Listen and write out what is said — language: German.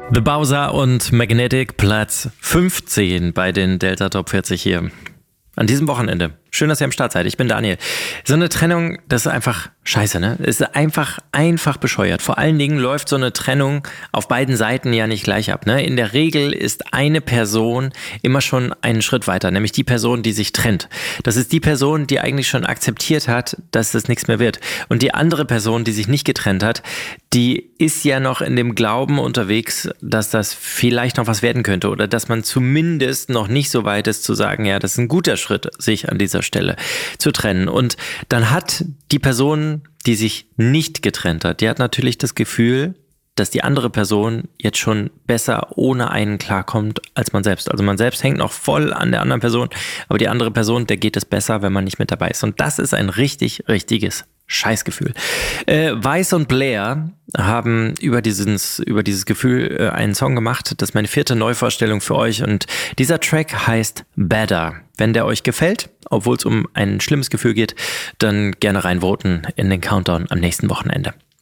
The Bowser und Magnetic, Platz 15 bei den Delta Top 40 hier. An diesem Wochenende. Schön, dass ihr am Start seid. Ich bin Daniel. So eine Trennung, das ist einfach scheiße, ne? Es ist einfach bescheuert. Vor allen Dingen läuft so eine Trennung auf beiden Seiten ja nicht gleich ab, ne? In der Regel ist eine Person immer schon einen Schritt weiter, nämlich die Person, die sich trennt. Das ist die Person, die eigentlich schon akzeptiert hat, dass das nichts mehr wird. Und die andere Person, die sich nicht getrennt hat, die ist ja noch in dem Glauben unterwegs, dass das vielleicht noch was werden könnte oder dass man zumindest noch nicht so weit ist zu sagen, ja, das ist ein guter Schritt, sich an dieser Stelle zu trennen. Und dann hat die Person, die sich nicht getrennt hat, die hat natürlich das Gefühl, dass die andere Person jetzt schon besser ohne einen klarkommt als man selbst. Also man selbst hängt noch voll an der anderen Person, aber die andere Person, der geht es besser, wenn man nicht mit dabei ist. Und das ist ein richtiges Scheißgefühl. Weiss und Blair haben über dieses Gefühl einen Song gemacht. Das ist meine 4. Neuvorstellung für euch und dieser Track heißt Better. Wenn der euch gefällt, obwohl es um ein schlimmes Gefühl geht, dann gerne reinvoten in den Countdown am nächsten Wochenende.